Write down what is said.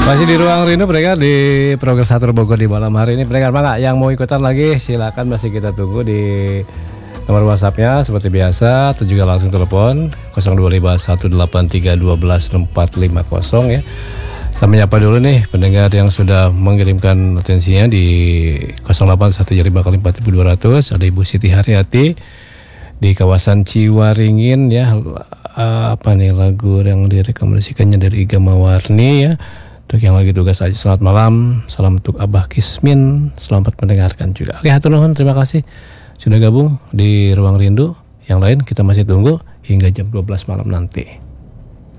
Masih di Ruang Rindu pendengar di Progresator Bogor di malam hari ini. Pendengar mana yang mau ikutan lagi silakan, masih kita tunggu di nomor WhatsApp-nya seperti biasa, atau juga langsung telepon 025183124450 ya. Sampai nyapa dulu nih pendengar yang sudah mengirimkan atensinya di 0813544200. Ada Ibu Siti Haryati di kawasan Ciwaringin ya. Apa nih lagu yang direkomendasikannya dari Iga Mawarni ya. Untuk yang lagi tugas aja, selamat malam. Salam untuk Abah Kismin. Selamat mendengarkan juga. Oke, hatur nuhun, terima kasih sudah gabung di Ruang Rindu. Yang lain kita masih tunggu hingga jam 12 malam nanti.